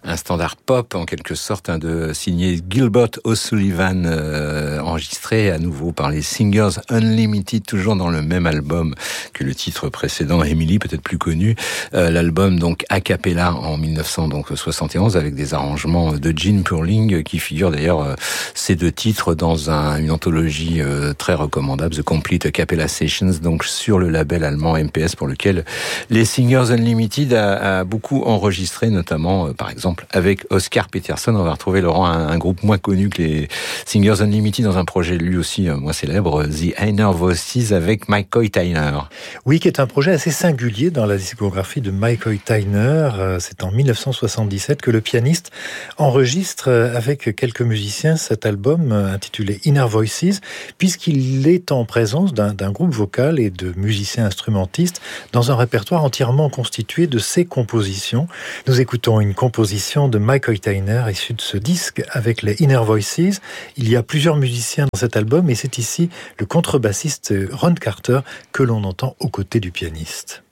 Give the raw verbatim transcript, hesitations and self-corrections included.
un standard pop en quelque sorte, hein, de signé Gilbert O'Sullivan, euh, enregistré à nouveau par les Singers Unlimited, toujours dans le même album que le titre précédent, Emily, peut-être plus connu. Euh, l'album donc a cappella en dix-neuf cent soixante et onze avec des arrangements de Gene Purling qui figurent d'ailleurs euh, ces deux titres dans un, une anthologie euh, très recommandable, The Complete A Cappella Sessions, donc sur le label allemand M P S, pour lequel les Singers Unlimited a, a beaucoup enregistré, notamment euh, par exemple avec Oscar Peterson. On va retrouver, Laurent, un, un groupe moins connu que les Singers Unlimited dans un projet lui aussi euh, moins célèbre, The Inner Voices, avec McCoy Tyner. Oui, qui est un projet assez singulier dans la discographie de McCoy Tyner. C'est en dix-neuf cent soixante-dix-sept que le pianiste enregistre avec quelques musiciens cet album intitulé Inner Voices, puisqu'il est en présence d'un, d'un groupe vocal et de musiciens instrumentistes dans un répertoire entièrement constitué de ses compositions. Nous écoutons une composition de McCoy Tyner issue de ce disque avec les Inner Voices. Il y a plusieurs musiciens dans cet album et c'est ici le contrebassiste Ron Carter que l'on entend aux côtés du pianiste.